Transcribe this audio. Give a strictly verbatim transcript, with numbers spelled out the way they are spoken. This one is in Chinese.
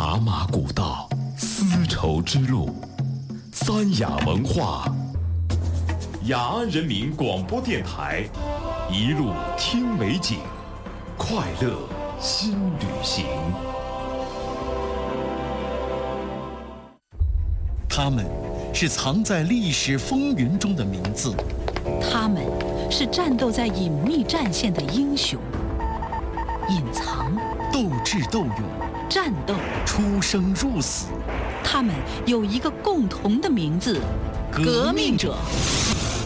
茶马古道，丝绸之路，三雅文化，雅安人民广播电台，一路听美景，快乐新旅行。 他们是藏在历史风云中的名字， 他们是战斗在隐秘战线的英雄，隐藏、 斗智斗勇、 战斗、 出生入死。 他们有一个共同的名字：革命者。